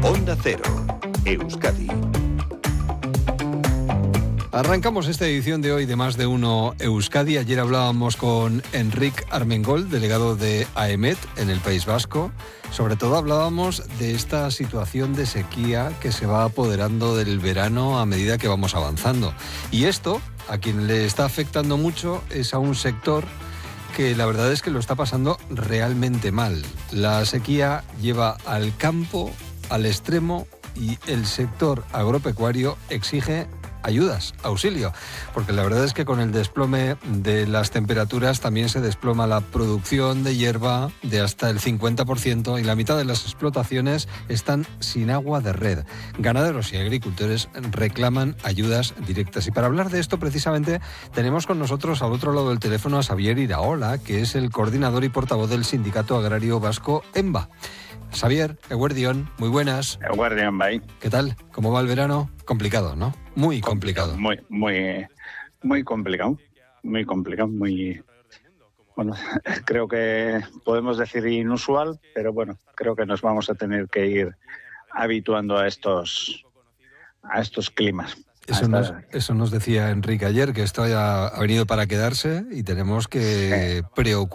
Onda Cero, Euskadi. Arrancamos esta edición de hoy de Más de Uno Euskadi. Ayer hablábamos con Enric Armengol, delegado de AEMET en el País Vasco. Sobre todo hablábamos de esta situación de sequía que se va apoderando del verano a medida que vamos avanzando. Y esto, a quien le está afectando mucho, es a un sector que la verdad es que lo está pasando realmente mal. La sequía lleva al campo al extremo y el sector agropecuario exige ayudas, auxilio, porque la verdad es que con el desplome de las temperaturas también se desploma la producción de hierba de hasta el 50% y la mitad de las explotaciones están sin agua de red. Ganaderos y agricultores reclaman ayudas directas. Y para hablar de esto precisamente tenemos con nosotros al otro lado del teléfono a Xavier Iraola, que es el coordinador y portavoz del Sindicato Agrario Vasco EMBA. Xavier, eguerdión, muy buenas. Eguerdión, bye. ¿Qué tal? ¿Cómo va el verano? Complicado, ¿no? Muy complicado. Muy complicado. Muy complicado, bueno, creo que podemos decir inusual, pero bueno, creo que nos vamos a tener que ir habituando a estos climas. Eso nos decía Enrique ayer, que esto ha venido para quedarse y tenemos que preocuparnos.